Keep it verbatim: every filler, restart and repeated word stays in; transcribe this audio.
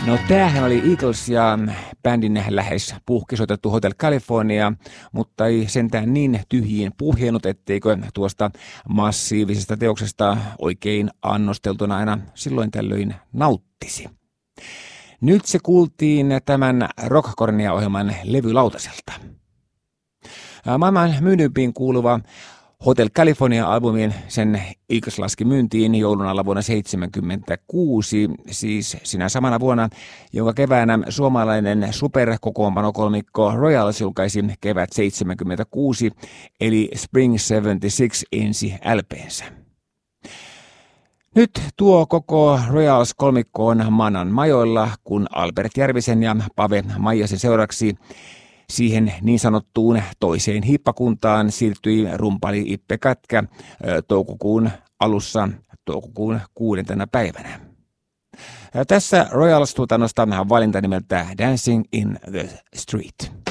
No tämähän oli Eagles ja bändin lähes puhkisoitettu Hotel California, mutta ei sentään niin tyhjiin puhjennut, etteikö tuosta massiivisesta teoksesta oikein annosteltuna aina silloin tällöin nauttisi. Nyt se kuultiin tämän Rockkornia-ohjelman levylautaselta. Maailman myydympiin kuuluva Hotel California-albumin sen Eagles laski myyntiin joulun alla vuonna seitsemänkymmentäkuusi, siis sinä samana vuonna, jonka keväänä suomalainen superkokoonpanokolmikko Royals julkaisi kevät seitsemänkymmentäkuusi, eli Spring seitsemänkymmentäkuusi ensi L P:nsä. Nyt tuo koko Royals-kolmikko on Manan majoilla, kun Albert Järvisen ja Pave Maijasen seuraksi siihen niin sanottuun toiseen hippakuntaan siirtyi rumpali Ippe Kätkä toukokuun alussa, toukokuun kuudentena päivänä. Tässä Royals-tuotannosta valinta nimeltä Dancing in the Street.